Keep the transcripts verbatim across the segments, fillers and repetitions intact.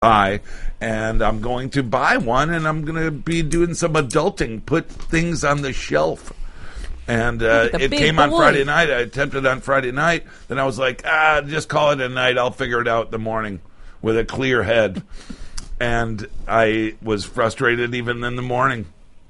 buy, and I'm going to buy one, and I'm going to be doing some adulting, put things on the shelf. And uh, it came boy. on Friday night. I attempted on Friday night. Then I was like, ah, just call it a night. I'll figure it out in the morning with a clear head. And I was frustrated even in the morning.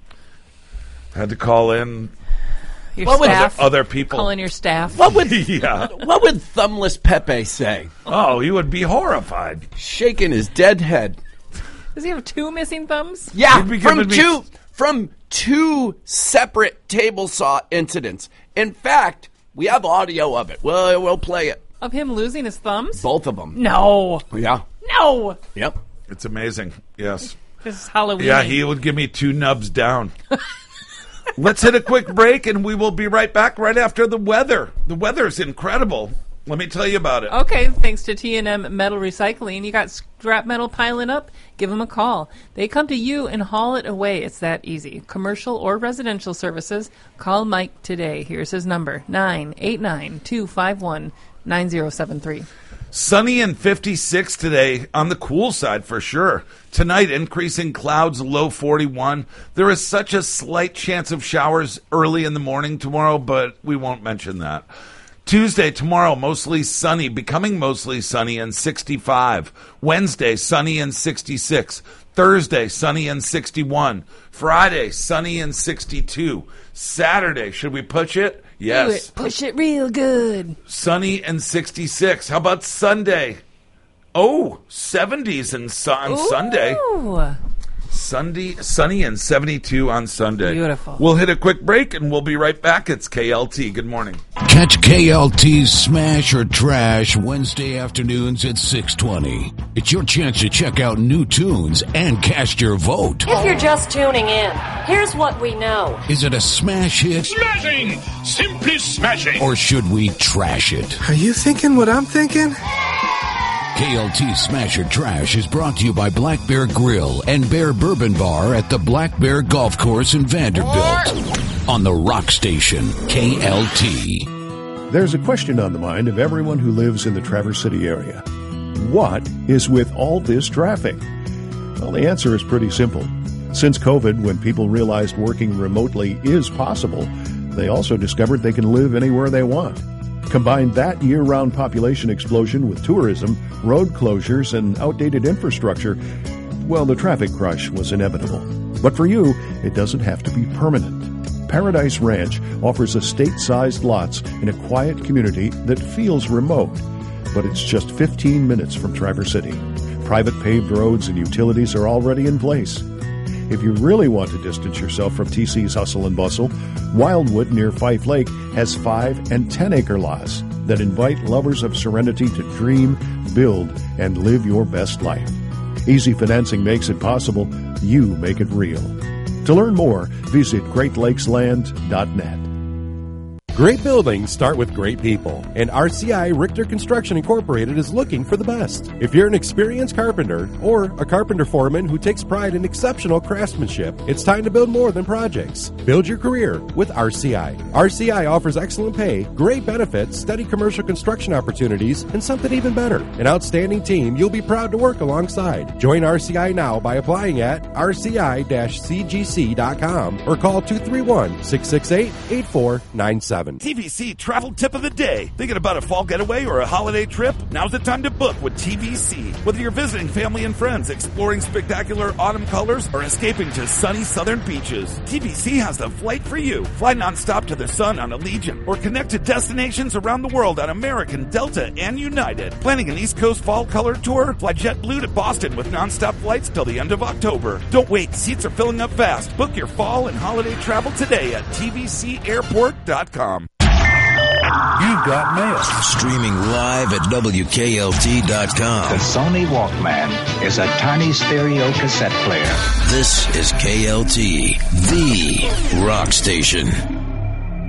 Had to call in your what staff. Other, other people. Call in your staff. What would yeah. What would Thumbless Pepe say? Oh, he would be horrified. Shaking his dead head. Does he have two missing thumbs? Yeah, from two, from two separate table saw incidents. In fact, we have audio of it. We'll, we'll play it. Of him losing his thumbs? Both of them. No. Yeah. No. Yep. It's amazing. Yes. This is Halloween. Yeah, he would give me two nubs down. Let's hit a quick break, and we will be right back right after the weather. The weather is incredible. Let me tell you about it. Okay, thanks to T and M Metal Recycling. You got scrap metal piling up? Give them a call. They come to you and haul it away. It's that easy. Commercial or residential services, call Mike today. Here's his number, nine eight nine, two five one, nine zero seven three. Sunny and fifty-six today, on the cool side for sure. Tonight, increasing clouds, low forty-one. There is such a slight chance of showers early in the morning tomorrow, but we won't mention that. Tuesday, tomorrow, mostly sunny, becoming mostly sunny and sixty-five. Wednesday, sunny and sixty-six. Thursday, sunny and sixty-one. Friday, sunny and sixty-two. Saturday, should we push it? Yes. Do it. Push it real good. Sunny and sixty-six. How about Sunday? Oh, seventies and su- on Ooh. Sunday. Sunday, sunny and seventy-two on Sunday. Beautiful. We'll hit a quick break, and we'll be right back. It's K L T. Good morning. Catch K L T's Smash or Trash Wednesday afternoons at six twenty. It's your chance to check out new tunes and cast your vote. If you're just tuning in, here's what we know. Is it a smash hit? Smashing! Simply smashing! Or should we trash it? Are you thinking what I'm thinking? K L T Smash or Trash is brought to you by Black Bear Grill and Bear Bourbon Bar at the Black Bear Golf Course in Vanderbilt. On the Rock Station, K L T. There's a question on the mind of everyone who lives in the Traverse City area. What is with all this traffic? Well, the answer is pretty simple. Since COVID, when people realized working remotely is possible, they also discovered they can live anywhere they want. Combine that year-round population explosion with tourism, road closures, and outdated infrastructure, well, the traffic crush was inevitable. But for you, it doesn't have to be permanent. Paradise Ranch offers estate-sized lots in a quiet community that feels remote, but it's just fifteen minutes from Traverse City. Private paved roads and utilities are already in place. If you really want to distance yourself from T C's hustle and bustle, Wildwood near Fife Lake has five and ten acre lots that invite lovers of serenity to dream, build, and live your best life. Easy financing makes it possible. You make it real. To learn more, visit great lakes land dot net. Great buildings start with great people, and R C I Richter Construction Incorporated is looking for the best. If you're an experienced carpenter or a carpenter foreman who takes pride in exceptional craftsmanship, it's time to build more than projects. Build your career with R C I. R C I offers excellent pay, great benefits, steady commercial construction opportunities, and something even better, an outstanding team you'll be proud to work alongside. Join R C I now by applying at r c i dash c g c dot com or call two three one, six six eight, eight four nine seven. T V C Travel Tip of the Day. Thinking about a fall getaway or a holiday trip? Now's the time to book with T V C. Whether you're visiting family and friends, exploring spectacular autumn colors, or escaping to sunny southern beaches, T V C has the flight for you. Fly nonstop to the sun on Allegiant or connect to destinations around the world on American, Delta, and United. Planning an East Coast fall color tour? Fly JetBlue to Boston with nonstop flights till the end of October. Don't wait. Seats are filling up fast. Book your fall and holiday travel today at t v c airport dot com. You've got mail. Streaming live at W K L T dot com. The Sony Walkman is a tiny stereo cassette player. This is K L T, the rock station.